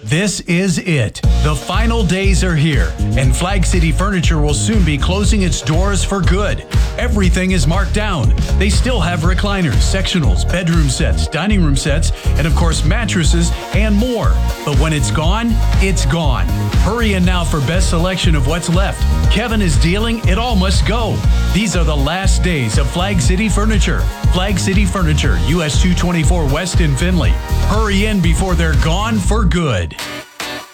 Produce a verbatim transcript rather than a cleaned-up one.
This is it. The final days are here, and Flag City Furniture will soon be closing its doors for good. Everything is marked down. They still have recliners, sectionals, bedroom sets, dining room sets, and of course mattresses and more. But when it's gone, it's gone. Hurry in now for best selection of what's left. Kevin is dealing, it all must go. These are the last days of Flag City Furniture. Flag City Furniture, U S two twenty-four West in Findlay. Hurry in before they're gone for good.